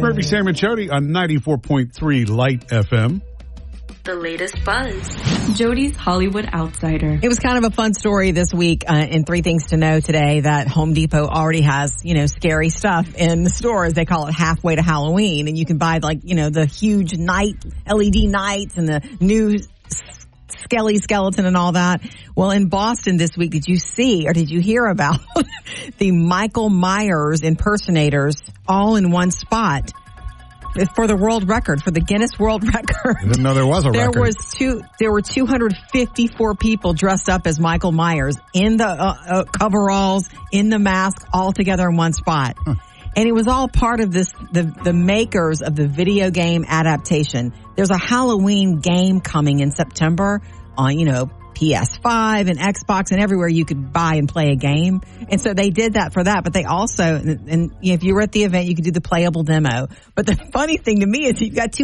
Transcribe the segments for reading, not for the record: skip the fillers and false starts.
Murphy, Sam, and Jody on 94.3 Light FM. The latest buzz. Jody's Hollywood Outsider. It was kind of a fun story this week in 3 Things to Know today that Home Depot already has, scary stuff in the stores. They call it halfway to Halloween, and you can buy the huge LED nights and the new skeleton and all that. Well, in Boston this week, did you see or did you hear about the Michael Myers impersonators all in one spot? For the world record, for the Guinness World Record. I didn't know there was a record. There were 254 people dressed up as Michael Myers in the coveralls, in the mask, all together in one spot. Huh. And it was all part of the makers of the video game adaptation. There's a Halloween game coming in September on, PS5 and Xbox and everywhere you could buy and play a game. And so they did that for that, but they also, and if you were at the event, you could do the playable demo. But the funny thing to me is you've got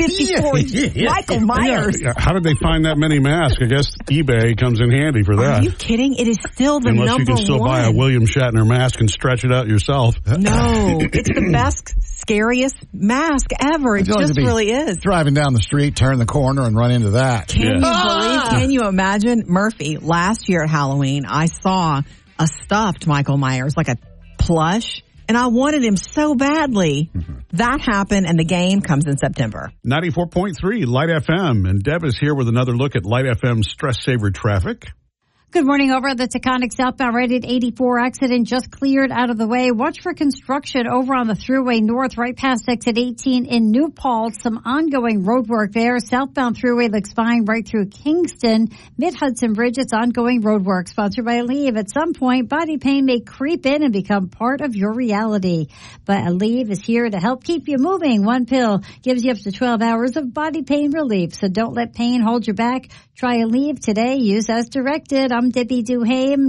254 Michael Myers. Yeah. How did they find that many masks? I guess eBay comes in handy for that. Are you kidding? It is still the Unless number one. you can still buy a William Shatner mask and stretch it out yourself. No, it's the best, scariest mask ever. It just really is. Driving down the street, turn the corner, and run into that. Can you imagine? Murphy, last year at Halloween, I saw a stuffed Michael Myers, like a plush, and I wanted him so badly. Mm-hmm. That happened, and the game comes in September. 94.3 Light FM, and Deb is here with another look at Light FM Stress Saver traffic. Good morning. Over the Taconic southbound right at 84 accident just cleared out of the way. Watch for construction over on the Thruway North right past exit 18 in New Paltz. Some ongoing road work there. Southbound Thruway looks fine right through Kingston. Mid-Hudson Bridge, it's ongoing road work. Sponsored by Aleve. At some point, body pain may creep in and become part of your reality. But Aleve is here to help keep you moving. One pill gives you up to 12 hours of body pain relief. So don't let pain hold you back. Try Aleve today. Use as directed. I'm Debbie Duhame,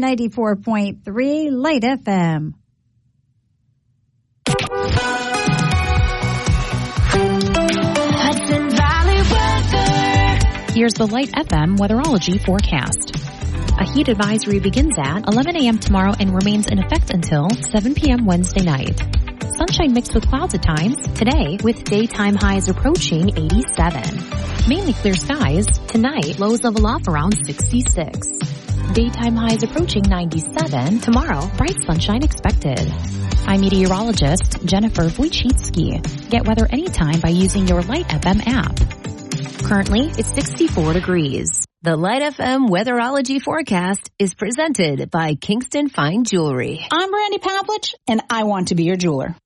94.3 Light FM. Hudson Valley weather. Here's the Light FM weatherology forecast. A heat advisory begins at 11 a.m. tomorrow and remains in effect until 7 p.m. Wednesday night. Sunshine mixed with clouds at times today, with daytime highs approaching 87. Mainly clear skies. Tonight, lows level off around 66. Daytime highs approaching 97. Tomorrow, bright sunshine expected. I'm meteorologist Jennifer Wojcicki. Get weather anytime by using your Light FM app. Currently, it's 64 degrees. The Light FM weatherology forecast is presented by Kingston Fine Jewelry. I'm Brandy Pavlich, and I want to be your jeweler.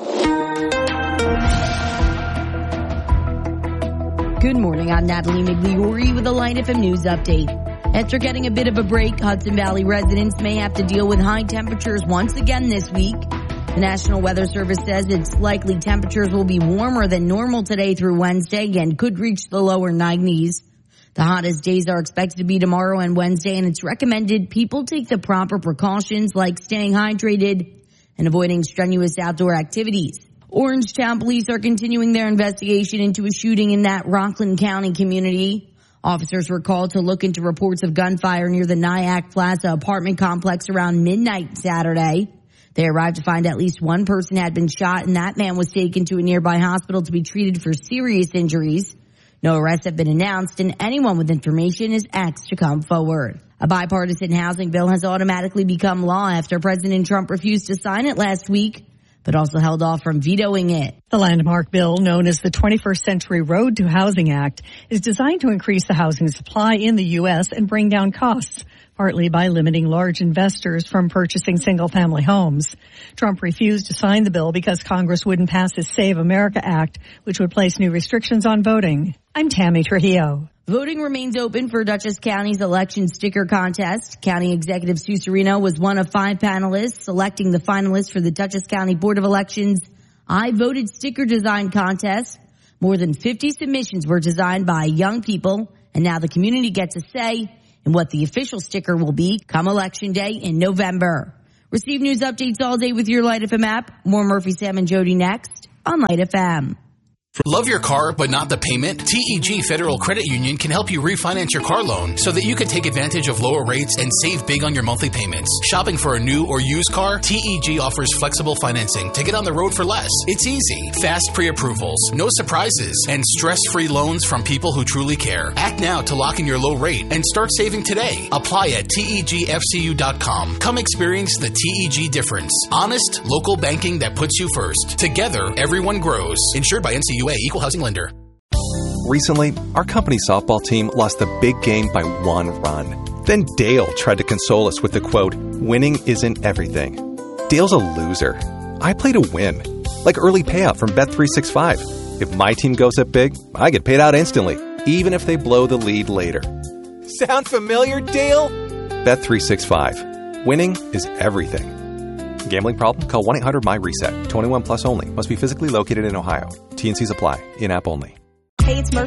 Good morning, I'm Natalie Migliori with a Light FM News Update. After getting a bit of a break, Hudson Valley residents may have to deal with high temperatures once again this week. The National Weather Service says it's likely temperatures will be warmer than normal today through Wednesday and could reach the lower 90s. The hottest days are expected to be tomorrow and Wednesday, and it's recommended people take the proper precautions like staying hydrated and avoiding strenuous outdoor activities. Orangetown police are continuing their investigation into a shooting in that Rockland County community. Officers were called to look into reports of gunfire near the Nyack Plaza apartment complex around midnight Saturday. They arrived to find at least one person had been shot, and that man was taken to a nearby hospital to be treated for serious injuries. No arrests have been announced, and anyone with information is asked to come forward. A bipartisan housing bill has automatically become law after President Trump refused to sign it last week, but also held off from vetoing it. The landmark bill, known as the 21st Century Road to Housing Act, is designed to increase the housing supply in the U.S. and bring down costs, partly by limiting large investors from purchasing single-family homes. Trump refused to sign the bill because Congress wouldn't pass his Save America Act, which would place new restrictions on voting. I'm Tammy Trujillo. Voting remains open for Dutchess County's election sticker contest. County Executive Sue Serino was one of 5 panelists selecting the finalists for the Dutchess County Board of Elections I Voted Sticker Design Contest. More than 50 submissions were designed by young people, and now the community gets a say in what the official sticker will be come Election Day in November. Receive news updates all day with your Light FM app. More Murphy, Sam, and Jody next on Light FM. Love your car but not the payment? TEG Federal Credit Union can help you refinance your car loan so that you can take advantage of lower rates and save big on your monthly payments. Shopping for a new or used car? TEG offers flexible financing to get on the road for less. It's easy, fast pre-approvals, no surprises, and stress-free loans from people who truly care. Act now to lock in your low rate and start saving today. Apply at TEGFCU.com. Come experience the TEG difference. Honest, local banking that puts you first. Together, everyone grows. Insured by NCUA. Equal housing lender. Recently, our company softball team lost the big game by 1 run. Then Dale tried to console us with the quote, "Winning isn't everything." Dale's a loser. I play to win. Like early payout from Bet365. If my team goes up big, I get paid out instantly, even if they blow the lead later. Sound familiar, Dale? Bet365. Winning is everything. Gambling problem? Call 1-800-MY-RESET. 21 plus only. Must be physically located in Ohio. T&Cs apply. In-app only. Hey, it's Murphy.